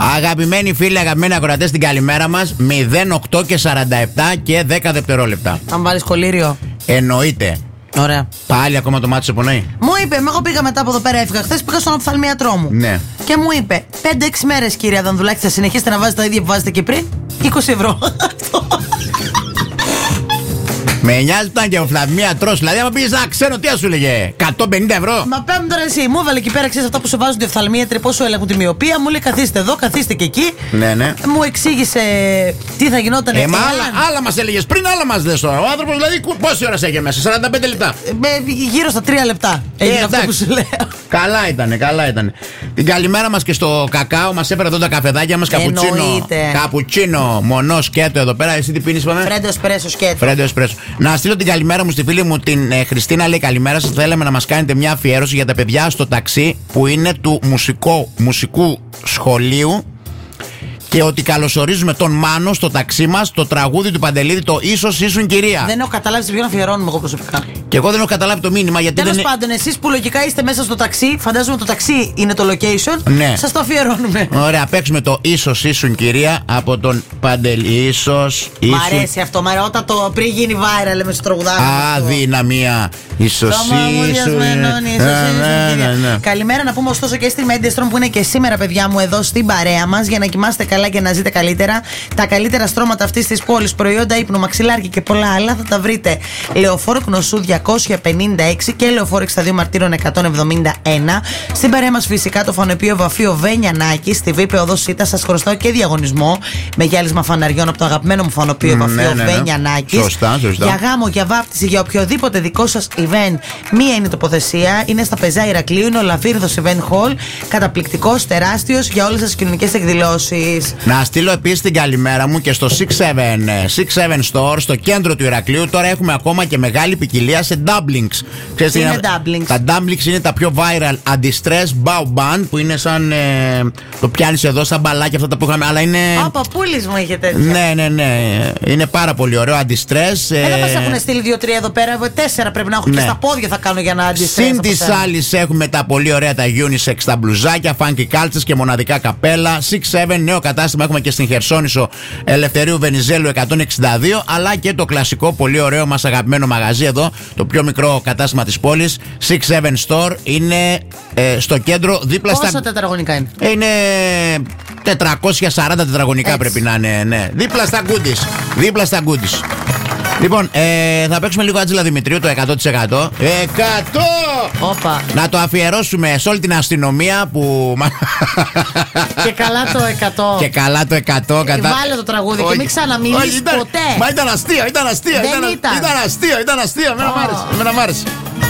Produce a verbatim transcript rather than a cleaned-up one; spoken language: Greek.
Αγαπημένοι φίλοι, αγαπημένοι ακροατές, την καλημέρα μας. μηδέν οκτώ και σαράντα επτά και δέκα δευτερόλεπτα. Αν βάλεις κολλήριο. Εννοείται. Ωραία. Πάλι ακόμα το μάτι σε πονάει. Μου είπε, εγώ πήγα μετά από εδώ πέρα, έφυγα χθες, πήγα στον οφθαλμίατρό μου. Ναι. Και μου είπε, πέντε έξι μέρες κύριε Αδανδουλάκη, θα συνεχίσετε να βάζετε τα ίδια που βάζετε και πριν. είκοσι ευρώ. Με νοιάζει που ήταν και οφθαλμίατρος. Δηλαδή, άμα πήγες να ξέρω τι σου έλεγε, εκατόν πενήντα ευρώ. Μα πάμε τώρα εσύ, μου έβαλε εκεί πέρα, ξέρεις αυτά που σε βάζουν οι οφθαλμίατροι, πόσο έλεγχουν τη μοιοπία. Μου λέει καθίστε εδώ, καθίστε και εκεί. Ναι, ναι. Μου εξήγησε τι θα γινόταν. Ε, μα άλλα, άλλα μας έλεγες πριν, άλλα μας λες τώρα. Ο άνθρωπος δηλαδή πόση ώρα σε είχε μέσα, σαράντα πέντε λεπτά. Ε, γύρω στα τρία λεπτά. Έγινε ε, αυτό που σου λέω. Καλά ήτανε, καλά ήτανε. Την καλημέρα μας και στο κακάο, μας έφερε εδώ τα καφεδάκια μας, καπουτσίνο. Καπουτσίνο, μονό σκέτο εδώ πέρα. Εσύ τι πίνεις, είπαμε? Φρέντο εσπρέσο σκέτο. Φρέντο εσπρέσο. Να στείλω την καλημέρα μου στη φίλη μου την ε, Χριστίνα, λέει καλημέρα σας. Θέλαμε να μας κάνετε μια αφιέρωση για τα παιδιά στο ταξί που είναι του μουσικό, μουσικού σχολείου και ότι καλωσορίζουμε τον Μάνο στο ταξί μας, το τραγούδι του Παντελίδη, το ίσως ήσουν κυρία. Δεν έχω καταλάβει σε ποιον αφιερώνουμε εγώ προσωπικά. Και εγώ δεν έχω καταλάβει το μήνυμα γιατί. Τέλος δεν... πάντων, εσείς που λογικά είστε μέσα στο ταξί, φαντάζομαι το ταξί είναι το location. Ναι. Σας το αφιερώνουμε. Ωραία, παίξουμε το ίσως ήσουν κυρία από τον Παντελή. Ίσως ήσουν. Μ' αρέσει αυτό, μ' αρέσει όταν το πριν γίνει viral λέμε στο τραγουδάκι. Αδυναμία. Ίσως ήσουν. Καλημέρα να πούμε ωστόσο και στη Mediastrom που είναι και σήμερα, παιδιά μου, εδώ στην παρέα μας για να κοιμάστε καλά και να ζείτε καλύτερα. Τα καλύτερα στρώματα αυτής της πόλης, προϊόντα ύπνου, μαξιλάρκι και πολλά άλλα θα τα βρείτε. Λεωφόρο Κνωσού διακόσια πενήντα έξι και Λεωφόρο εξήντα δύο Μαρτύρων εκατόν εβδομήντα ένα. Στην παρέα μας φυσικά το φωνεπείο Βαφείο Βένιανάκη. Στη Βήπε Οδό Σίτα σας χρωστάω και διαγωνισμό με γυάλισμα φαναριών από το αγαπημένο μου φωνεπείο Βαφείο ναι, ναι, ναι. Βένιανάκη. Σωστά, σωστά. Για γάμο, για βάπτιση, για οποιοδήποτε δικό σας event, μία είναι η τοποθεσία. Είναι στα Πεζά Ηρακλείου, είναι ο Λαβύρδος Event Hall. Καταπληκτικός, τεράστιος για όλες τις κοινωνικές εκδηλώσεις. Να στείλω επίσης την καλημέρα μου και στο έξι επτά Store στο κέντρο του Ηρακλείου. Τώρα έχουμε ακόμα και μεγάλη ποικιλία σε dumplings. Ξέρεις τι είναι dumplings? Τα dumplings είναι τα πιο viral anti-stress bao band που είναι σαν. Ε, το πιάνεις εδώ σαν μπαλάκια αυτά που είχαμε. Αλλά είναι. Ω, παππούλης μου είχε τέτοια. Ναι, ναι, ναι. Είναι πάρα πολύ ωραίο anti-stress. Εδώ μας έχουν στείλει δύο-τρία εδώ πέρα. Τέσσερα πρέπει να έχω ναι. Και στα πόδια θα κάνω για να anti-stress. Συν της άλλης έχουμε τα πολύ ωραία τα unisex, τα μπλουζάκια, funky cultures και μοναδικά καπέλα. έξι επτά νέο κατάστημα έχουμε και στην Χερσόνησο Ελευθερίου Βενιζέλου εκατόν εξήντα δύο. Αλλά και το κλασικό πολύ ωραίο μας αγαπημένο μαγαζί εδώ, το πιο μικρό κατάστημα της πόλης, έξι επτά Store, είναι ε, στο κέντρο δίπλα Πόσα στα. Πόσα τετραγωνικά είναι? Είναι τετρακόσια σαράντα τετραγωνικά. Έτσι. Πρέπει να είναι, ναι. Δίπλα στα Goodies. Δίπλα στα Goodies. Λοιπόν, ε, θα παίξουμε λίγο Άτζελα Δημητρίου το εκατό τοις εκατό. εκατό! Όπα. Να το αφιερώσουμε σε όλη την αστυνομία που. Και καλά το εκατό. Και καλά το εκατό. Κατα... Βάλε το τραγούδι όχι, και μην ξαναμιλείς ποτέ. Μα ήταν αστείο, ήταν αστείο. Δεν ήταν, ήταν. ήταν αστείο, ήταν αστείο. Εμένα μ' άρεσε.